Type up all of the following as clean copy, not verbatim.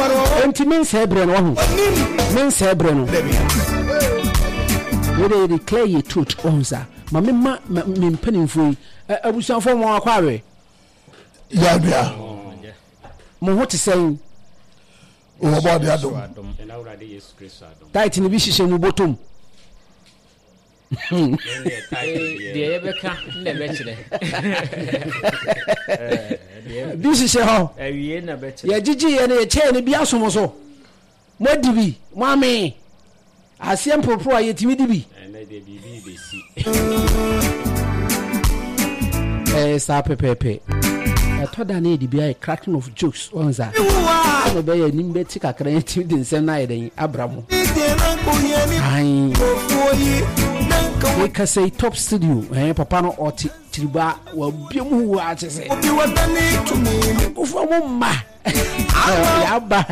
enti men sebre no ho men sebre no we dey declare your truth onza ma me mpanimfo abusuafo mo akwawe ya bia mo ho te sen o bo de adom na urade Yesu Kristo adom tight ni bi hihye mu botom de yebeka na bechire bi hihye ho awie na bechire ya gigi ye ne che ne bi asom so modibi mame asem propro aye timi dibi na de bibi besi sa pepepe atoda na edi bia cracking of jokes onza na be ya nimbe tika kran timi din sem na yeden abramo ai we ka say top studio papa no oti tiriba wa biem hu a chese ofo mo ma ya ba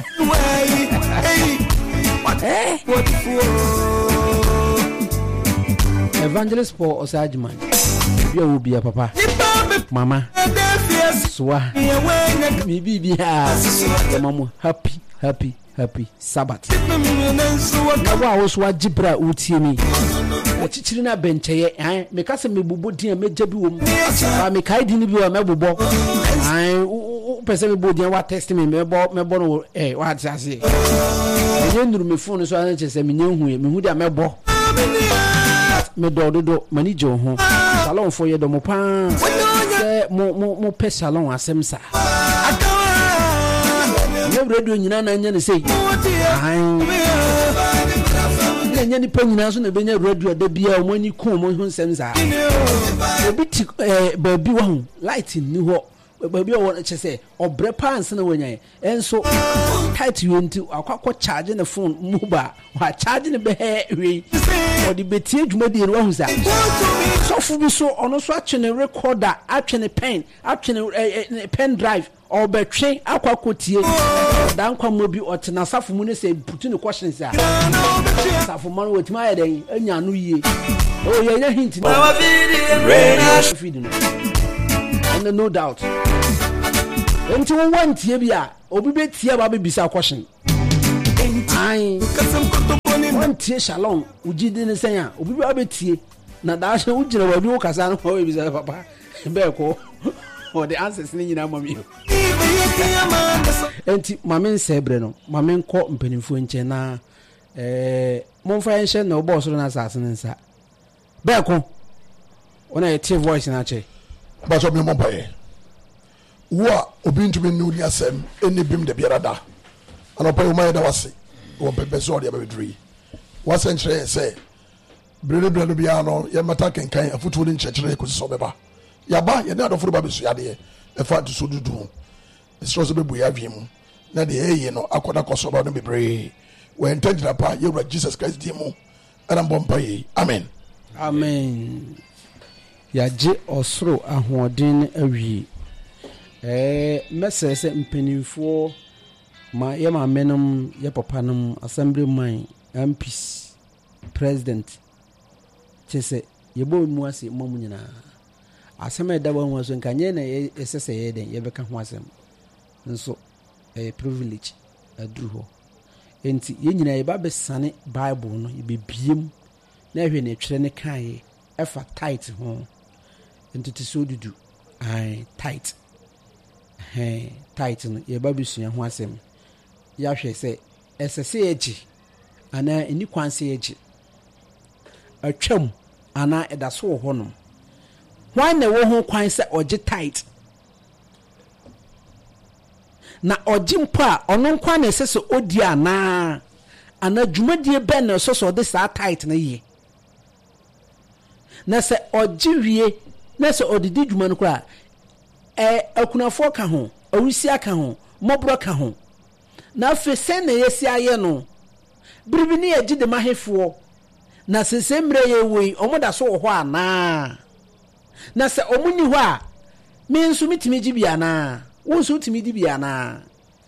Evangelist Paul Osajman bia wo bia papa mama swa bibi mamu happy Sabbath na wa so agibra utie mi achichiri na bencheye me ka se mebubo din meja bi wo mu ba me kai din bi wo mebobo pese mebodi wa test me mebo no wa tiase enye nduru me phone so an chese me nyanhu me hu dia mebo me dodo mani jo ho salon fo ye do mo pan mo pe salon asem sa ne radio nyina na nya ne sei nya ni pa nyina so na benya radio da bia o mani ko mo hu nsem sa obi ti ba bi wa hu light ni ho ba bi o won chese obre pants na wanya enso tight you nti akwakọ charge na phone mobile wa charge ne be we o di betie dwuma di ru hu sa so fu bi so ono so atwene recorder atwene pen drive or betwe akwakotie dan kwamo bi otena safo mu ne se putu ne questions a safo man wetima ya den anya no yie o ye nya hint and no doubt enti won wantie bi a obi betie ba bebisa question ai wantie shalom ujide ne sen a obi ba betie na da hye ujira wa bi wo kasa no ho bebisa papa be ko or the answers ni nyina mami enti mame nsebre no mame nko mpanimfo nche na monfa yenhye na obo so na asase nsa be ko ona ye voice na che ba so me mo bae wo obi ntumi nu ni asem eni bim de biarada anopa yo mai da wase wo bebe so de bedri wase nchre se brele no bia no ye mata kenkan afutu ni nchechire ko so beba yaba ye na adofo ba besu yade e fa to so dudu so so bebu ya wiem na de eye no akoda koso ba no bebre we intended pa ye Jesus Christ di mu ana mbompa yi amen ya je osoro ahoden awie mesese mpanimfo ma ye ma menum ye papa num assemblyman MPs president chese ye bo mu ase mamu nyina asema da ba ho so nkanye na esese ye den ye beka ho asem nso privilege aduru ho enti ye nyina ye ba besane bible no ye bebiem na hwe na twere ne kan efa tight ho enti tiso dudu ai tight tight no ye ba besua ho asem ya hwe se esese eji ana eni kwanse eji atwam ana edaso ho honom wan na wo ho kwan se oje tight na ojimpo a ono kwan na sese odi ana dwumadie ben na so de sa tight na ye na se ojiwie na se odidi dwuma no kra akunafo ka ho awusi aka ho mobro ka ho na fese na yesi aye no biribini eji de mahefo na sese mre ye wei omoda so ho ana na se omunyi ho a me nso mitimi gibia na wo nso timi dibia na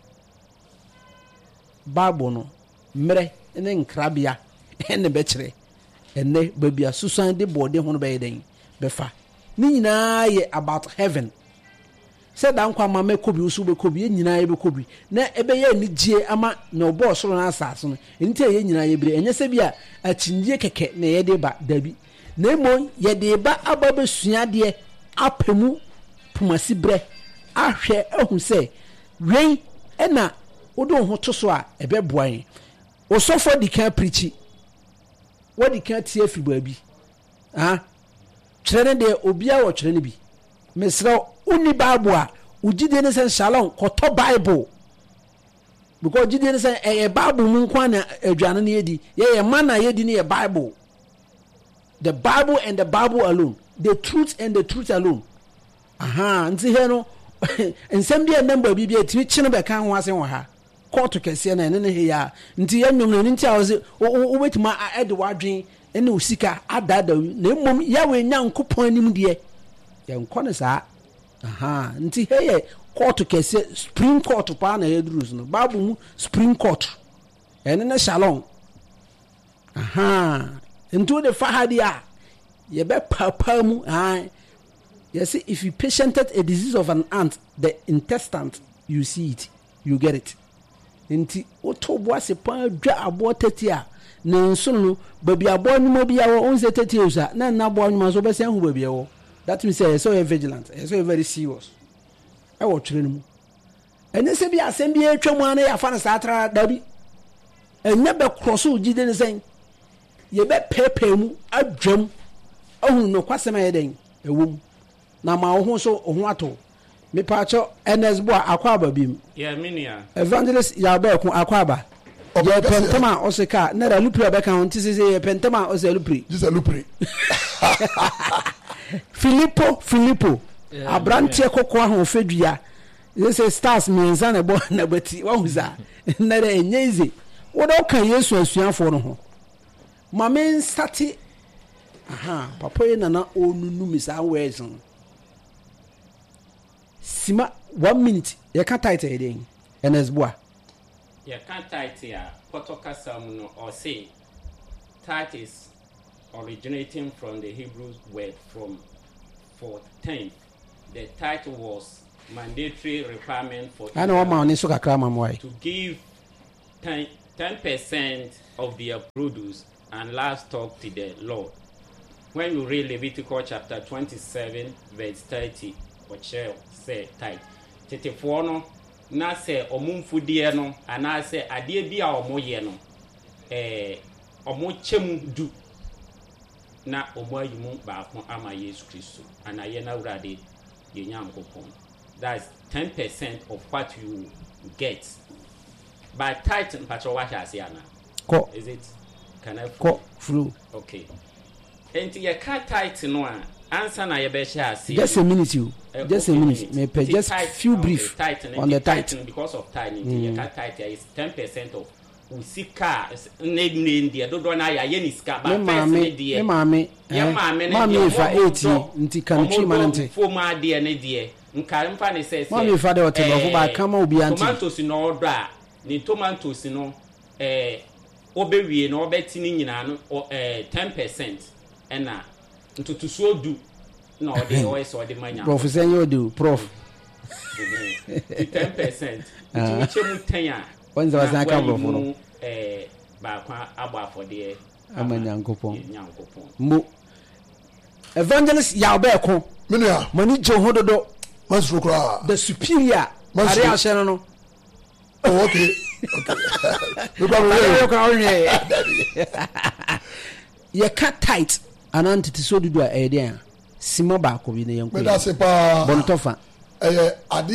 bible no mre ne nkrabia ene bekire ene babia susan de bode ho no be den befa ni nyina ye about heaven Said Uncle Mamma Kobi, Suba Kobi, Nina Kobi. Na Ebeye ni J ama no boss on assassin. Inte Yenina Yebre, and Yesabia a Chinjeke ne Yedeba Debbie. Nemo Yedeba Ababe Sunyadie Apemu Pumasibre. Ahwe who say, Rain Ena Odo Hotoswa, a bed boy. O so for the can preachy. What the can't see if you baby. Ah, Trene de Obia or Trenebi. Mesra Uni Babua, Ujidens and Shalom, Koto Bible. Because Jidens a Bible Munkwana, a Janani, yea, a man I yedi a Bible. The Bible and the Bible alone. The truth and the truth alone. Aha, and see here no. And some be a number be a teaching of a can was in her. Court to Cassiana and in here. Until young and tells it, oh, wait, my Edward dream, and no seeker, add that, no mum, Yahweh, young coupon him, dear. Young corners are. Aha, until here, court to Cassia, Supreme Court to Pana Hedrus, no Babu, Supreme Court, and in a salon. Aha, into the Fahadia. Ye bet papamu, aye. You see, if you patiented a disease of an ant, the intestine, you see it, you get it. Inti oto boase pan dwa abo tetia na nsonu baby abo nyimo bia wo onse tetia usa na na abo nyimo so be se hu baby wo. That means say so vigilant, so very serious. I wo twere mu. Ene se bia asem bia atwamu ana ya fa na satra dabi. Enya be cross ugide ne sen. Ye be pepe mu adwam. Ohun no kwasem ayeden ewum. Na ma wo ho so ohun ato. Me pacho NS boy akwaba bim. Yeah, minia. Evangelist ya be ku akwaba. Ye pentama oseka na da lupri be kan nti se ye pentama ose lupri. Just a lupri. Filippo. Abrantie kokko ahun fedua. They say stars menza na bo na bati wa huza. Na da enyeze. Wo do kan Yesu asuafo no ho. Ma men stati. Aha, papa ye nana onunu misa wezen. Sima 1 minute you can't tight again and as boy You can't tight here Potoka Samuno or say tight is originating from the Hebrew word from 410. The title was mandatory requirement for I know man so kakra mamwai to give 10% of their produce and livestock to the Lord. When you read Leviticus chapter 27 verse 30 Ochel say tight. Tetefo no na say omumfudie no ana say ade bia omoye no omo chemu du na omo ayimu ba ko ama Yesu Kristo ana ye na urade ye nyankopon. That's 10% of what you get. By tight and patro what I say ana. Ko is it can I ko flu. Okay. Enti ye ka tight no a answer na ye be share see. Just a minute you. Just a minute. May pay just few brief on the tight because of time. You can tight is 10% of usika ne dia dodo na ya ye ni ska ba first dia. Mame fa 80 nti kanchi manante. Foma dia ne dia. Nka mfa ne say. Mame fa de otebo ba kama obi anti. Tomatoes no order a ni tomatoes no obewie no obeti ni nyina no 10% ena ntutusuo du no the always or the manya prof say you do prof 10% chemu 10 a once was na ka prof no ba kwa agba for the amanyankopon mo evangelist ya be ko menua mani je hododo masro kra the superior ari ahye no oh okay you cut tight and anti so do a idea sima ba ko bi ne yanko me da se pa bontofa ade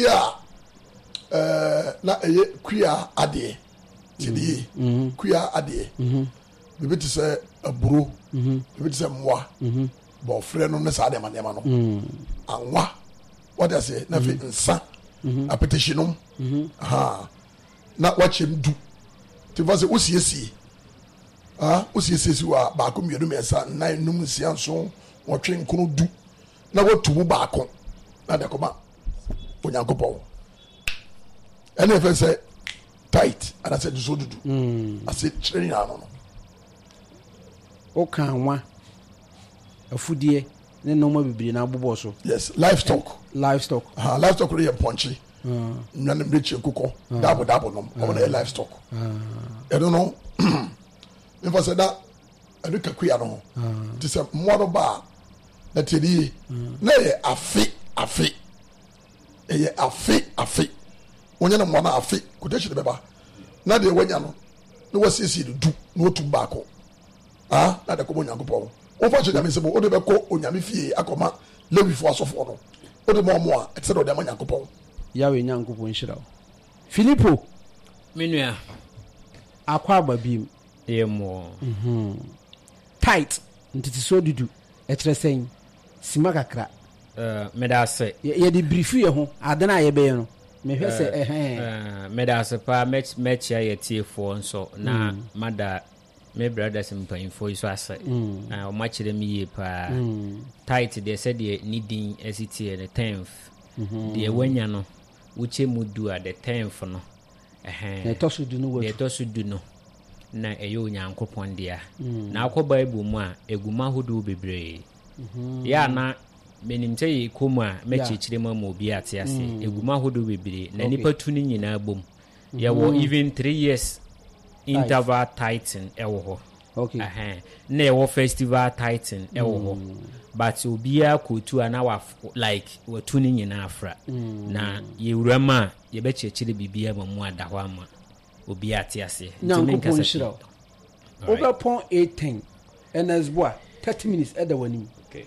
a na kuya ade tidi kuya ade bi bit se aburo bi bit se mwa bo frɛ no ne sa de manema no anwa what I say na fi nsa apetition ha na wachem du ti va se usiesie usiesie wa ba ko mienu mesa na num sia nso wotwe nkono du na watu ba ko na de ko ba onyankopɔn ene fe se tight and I said so dudu I said training ano no o kan wa afudie ne no mo bibiri na bobo so. Yes, livestock. Livestock really a punchy. None of rich kuko. Double no. On livestock. I don't know. If I said that, I look at queer no. This a model bar. That it nay a fit. A fit. When you're not a fit, could you remember? Now they went no was easy to do no tobacco. Not a common young people. Unfortunately, I said, what do they call on Yamifi? I come out, live before so for no. What the more, etc. of them young couple. Yahweh young couple in Shiro. Filippo Minia Aquaba beam. More Tight. Until so do. Etre saying Simakakra. Medase. Ye di brief you home. I don't know ye me say Medase pa match ya tie for so na mada me brothers mpanyim for iso ase o ma kire me ye pa tight they said they needing ST the 10th the wanya no uche mudu at the 10th no they tosu du no na eyo nyankopon dia na akọ bible mu a eguma hodo bebre ya na menim say koma mechechire mamu obi ate ase eguma hodo bebre na nipa tuni nyina bom ya wo even 3 years interval titan ewo ho okay na ewo festival titan ewo ho but obia kotu ana wa like wa tuni nyina afra na yewurama ye bechechire bibia mamu ada ho ama obi ate ase nyankopon shira over pon 18 nsboa 30 minutes edawani okay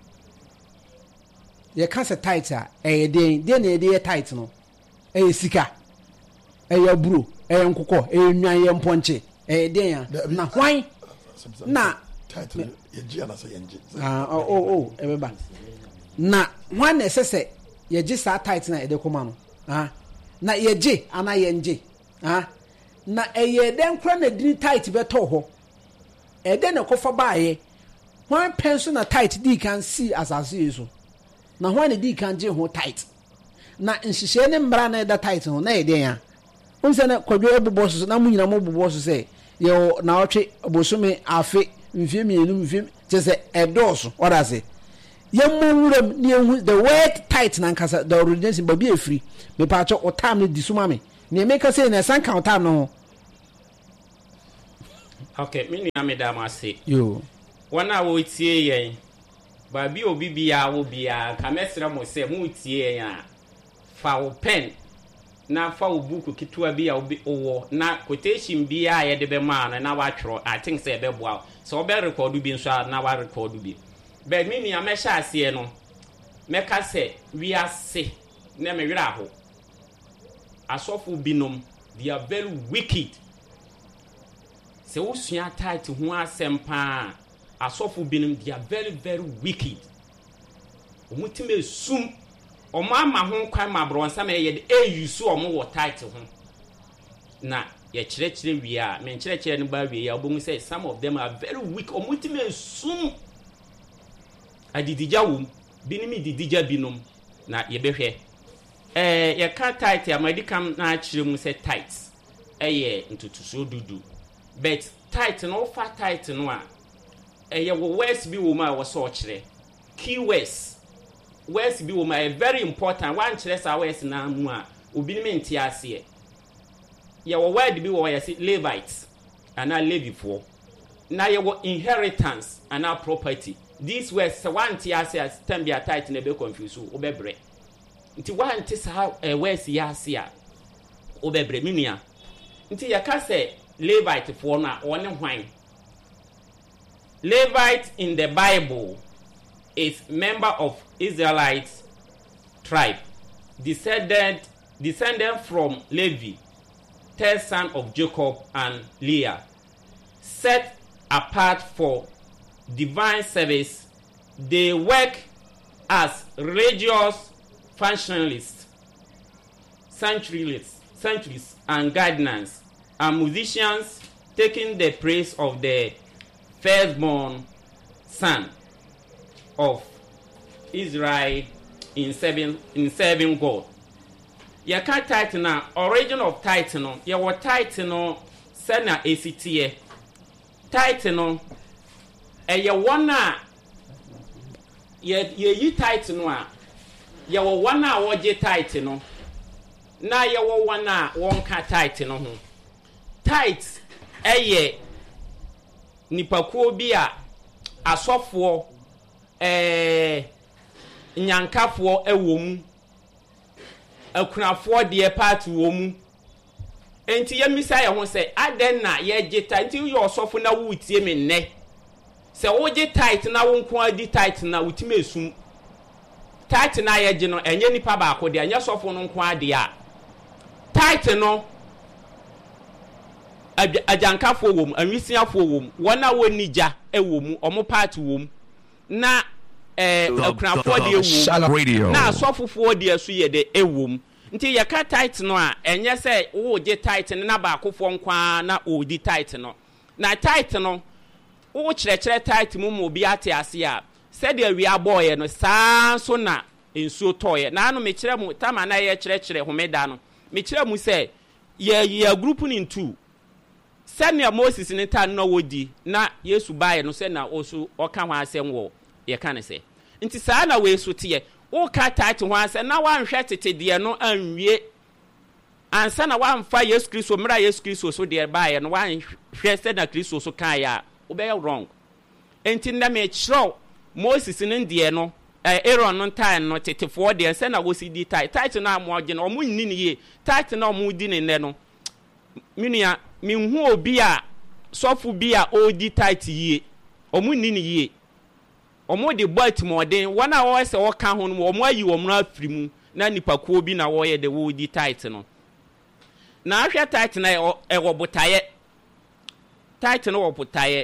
ye cancer tight a den na ye tight no sika bro nkokọ nwan ye mponche den ya na hwan na tight ye ji ana say yenji ebeba na hwan na sese ye ji sa tight na de koma no na ye ji ana ye nji na den kra na dini tight beto ho den na kofa baaye hwan penso na tight di kan see asase yeso na hwan di kan je ho tight na nhihye ne mbra na da tight ho na den ya unse na kwadwo ebubo so na munyina mo bubo so se ye na otwe obosome afe mfie mienu mfie chese edoso ora se ye monwuram ne ehu the word tight na nkasa the original baby efri me pa cho otam ne disuma me ne make say na san kan otam no okay me ni ameda say yo wana wo tie yen baby obi bia wo bia kamesra mo se mu tie yen a fa wo pen na fa wo book kitua bia obi owo na quotation bia ye de be ma na wa twro I think say be boa so be record bi nso na wa record bi be me ni amesha ase no meka se we ase na me wira ho asofu binom they are very wicked se wo sua tight ho asempa asofu binom they are very very wicked omutime sum omama ho kwan ma bronsa me ye de use omo wo tight ho na ye kire wi a me kire no ba wi ya obomu say some of them are very weak omutime sum adidija wo binimi didija binom na ye behwe ye ka tight ya medicam na kire mu say tight ye ntutuso dudu but tight no fa tight no a ye wo west bi wo ma wo so kire key west bi wo ma very important one kire sa west na mu a obi ni menti ase ye wo word bi wo ye say Levites and Levifo na ye wo inheritance and property this west one ti ase as time be tight na be confuse wo be bre nti one ti sa west ya ase a wo be bre minua nti ye ka say Levite for na one hwan Levite in the Bible is member of Israelite tribe descendant from Levi, third son of Jacob and Leah, set apart for divine service. They work as religious functionalists, sanctuaries and gardeners, and musicians, taking the praise of the firstborn son of Israel in serving God. Ya ka title na origin of title no ya wo title no se na esitie title no eye wona ye tight no a ye wo one a woje tight no na ye wo one a wonka tight no ho tight eye nipakuo bi a asofo nyankafo ewom akunafo de part wom enti ye misa ye ho se aden na ye je tight enti yo osofo na wo tie me nne se wo je tight na wo nko adi tight na utime esum tight na ye je no enye nipa ba ko de enye sofo no nko ade a tight no ajankafo wom anwisiafo wom wona wonija ewom omo part wom na akunafo de ewom na asofofo de asu ye de ewom nti ye ka tight no a enye se wo je tight na ba akofo nkwa na odi tight no na tight no wo kyerɛkyerɛ tight mu obi ate ase a said we are boy no saa so na ensuo toye na no me kyerɛ mu tama na ye kyerɛkyerɛ homeda no me kyerɛ mu sɛ ye group in two sɛnea Moses ne ta no wodi na Yesu bae no sɛ na osu ɔka ho asɛm wɔ ye ka ne sɛ nti saa na we so teɛ wo ka tight ho asɛ na wanhwɛ tete de no anwie ansa na wamfa Yesu Kristo mra Yesu Kristo so de bae no wanhwɛ sɛ na Kristo so kan ya obey wrong enti na me kyerɛw Moses ne de no Aaron no time no tetefo de sɛ na wosi di tight na amoje no omu nni ne ye tight na omu di ne ne no minua minhu obi a sɔfo bi a odi tight yie omu nni ne ye omu de bot modern wana wo sɛ wo ka ho no omu ayi wo mra afiri mu na nipakuo bi na wo ye de wo di tight no na ahwɛ tight na ɛwɔ botaye tight no wo botaye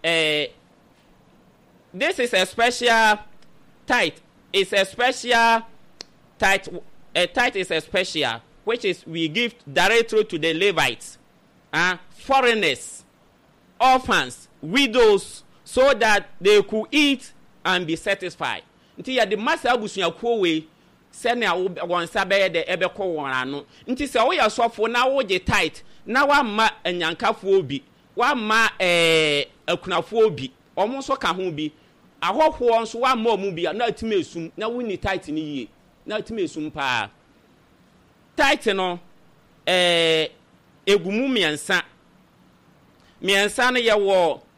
this is a special tight. It's a special tight. A tight is a special, which is we give directly to the Levites, foreigners, orphans, widows, so that they could eat and be satisfied. Nti ya the master abusuakuo we send ya won sabe de ebeko won ano. Nti se wo ya sofo na wo je tight na wa ma anyankafo obi, wa ma akunafo obi, omo so ka ho bi. Ahọhọ nso wa ma mu bia na atime esum na wuni tight ni yie na atime esum pa tight no egumu miensa no ye wo